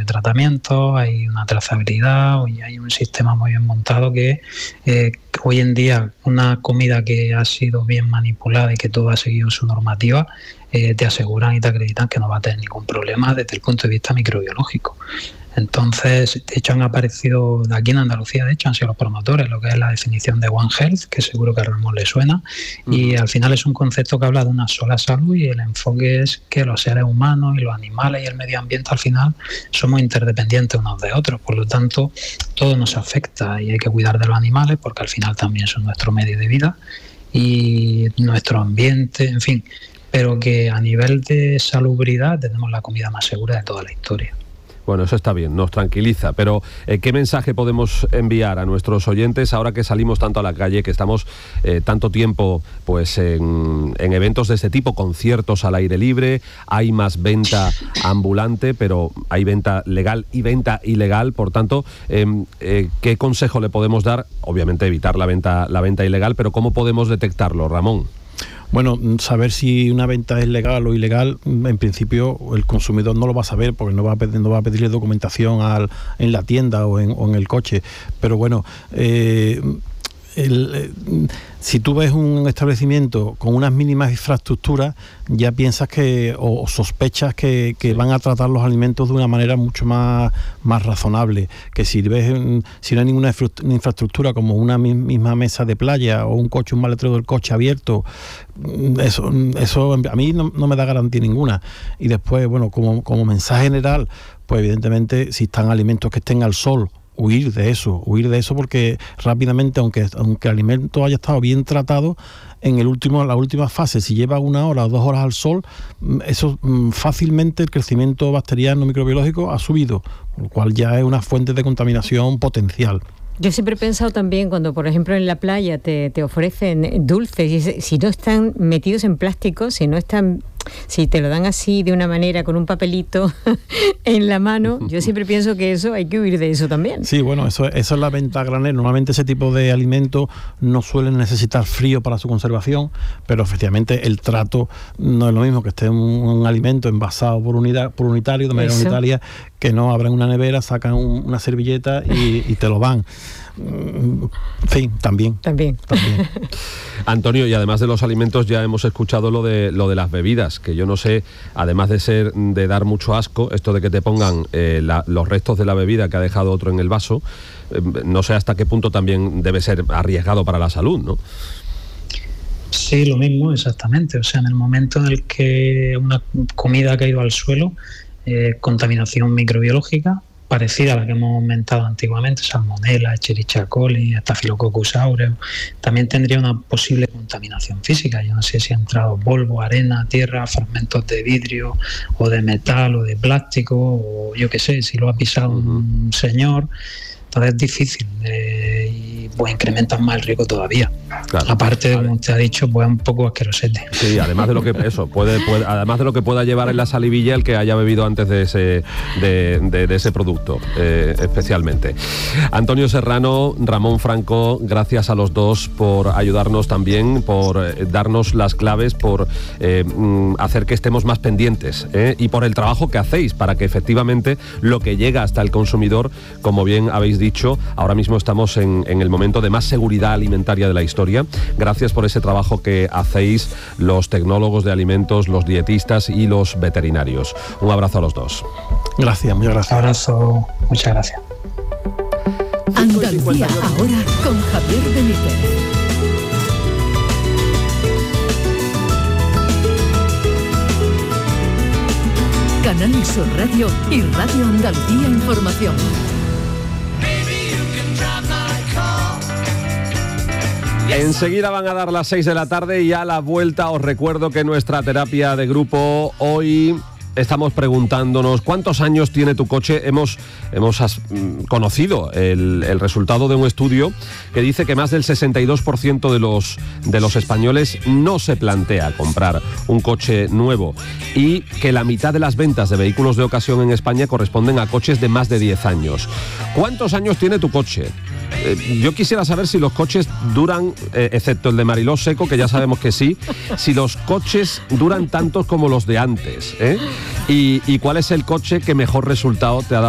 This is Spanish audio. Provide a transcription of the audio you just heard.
tratamientos, hay una trazabilidad y hay un sistema muy bien montado que hoy en día una comida que ha sido bien manipulada y que todo ha seguido su normativa, te aseguran y te acreditan que no va a tener ningún problema desde el punto de vista microbiológico. Entonces, de hecho, han aparecido de aquí en Andalucía, de hecho, han sido los promotores, lo que es la definición de One Health, que seguro que a Ramón le suena, y al final es un concepto que habla de una sola salud y el enfoque es que los seres humanos y los animales y el medio ambiente al final somos interdependientes unos de otros, por lo tanto, todo nos afecta y hay que cuidar de los animales porque al final también son nuestro medio de vida y nuestro ambiente, en fin, pero que a nivel de salubridad tenemos la comida más segura de toda la historia. Bueno, eso está bien, nos tranquiliza, pero ¿qué mensaje podemos enviar a nuestros oyentes ahora que salimos tanto a la calle, que estamos tanto tiempo pues en eventos de este tipo, conciertos al aire libre, hay más venta ambulante, pero hay venta legal y venta ilegal, por tanto, ¿qué consejo le podemos dar? Obviamente evitar la venta ilegal, pero ¿cómo podemos detectarlo, Ramón? Bueno, saber si una venta es legal o ilegal, en principio el consumidor no lo va a saber porque no va a pedirle documentación en la tienda o en el coche. Pero bueno, si tú ves un establecimiento con unas mínimas infraestructuras, ya piensas o sospechas que van a tratar los alimentos de una manera mucho más razonable, que si no hay ninguna infraestructura como una misma mesa de playa o un maletero del coche abierto, eso a mí no me da garantía ninguna. Y después, bueno, como mensaje general, pues evidentemente si están alimentos que estén al sol, huir de eso porque rápidamente, aunque el alimento haya estado bien tratado, en la última fase, si lleva 1 hora o 2 horas al sol, eso fácilmente el crecimiento bacteriano microbiológico ha subido, lo cual ya es una fuente de contaminación potencial. Yo siempre he pensado también cuando, por ejemplo, en la playa te ofrecen dulces, y si no están metidos en plástico, si te lo dan así de una manera con un papelito en la mano, yo siempre pienso que eso hay que huir de eso también. Sí, bueno, eso es la venta a granel. Normalmente ese tipo de alimentos no suelen necesitar frío para su conservación, pero efectivamente el trato no es lo mismo que esté un alimento envasado por unitario, de manera unitaria, que no abran una nevera, sacan una servilleta y te lo dan. En fin, también. Antonio, y además de los alimentos ya hemos escuchado lo de las bebidas, que yo no sé, además de dar mucho asco, esto de que te pongan los restos de la bebida que ha dejado otro en el vaso, no sé hasta qué punto también debe ser arriesgado para la salud, ¿no? Sí, lo mismo, exactamente. O sea, en el momento en el que una comida ha caído al suelo, contaminación microbiológica, parecida a la que hemos aumentado antiguamente, Salmonella, Escherichia coli, Staphylococcus aureus, también tendría una posible contaminación física. Yo no sé si ha entrado polvo, arena, tierra, fragmentos de vidrio o de metal o de plástico, o yo qué sé, si lo ha pisado un señor. Entonces es difícil y pues incrementan más el riesgo todavía. Claro. Aparte, como usted ha dicho, pues un poco asquerosete. Sí, además de lo que además de lo que pueda llevar en la salivilla el que haya bebido antes de ese producto, especialmente. Antonio Serrano, Ramón Franco, gracias a los dos por ayudarnos también, por darnos las claves, por hacer que estemos más pendientes y por el trabajo que hacéis para que efectivamente lo que llega hasta el consumidor, como bien habéis dicho, ahora mismo estamos en el momento de más seguridad alimentaria de la historia. Gracias por ese trabajo que hacéis los tecnólogos de alimentos, los dietistas y los veterinarios. Un abrazo a los dos. Gracias, muchas gracias. Un abrazo, muchas gracias. Andalucía ahora con Javier Benítez. Canal Sur Radio y Radio Andalucía Información. Enseguida van a dar las 6 de la tarde y a la vuelta os recuerdo que nuestra terapia de grupo hoy estamos preguntándonos ¿cuántos años tiene tu coche? Hemos conocido el resultado de un estudio que dice que más del 62% de los españoles no se plantea comprar un coche nuevo y que la mitad de las ventas de vehículos de ocasión en España corresponden a coches de más de 10 años. ¿Cuántos años tiene tu coche? Yo quisiera saber si los coches duran, excepto el de Mariló Seco, que ya sabemos que sí, si los coches duran tantos como los de antes, ¿eh? Y cuál es el coche que mejor resultado te ha dado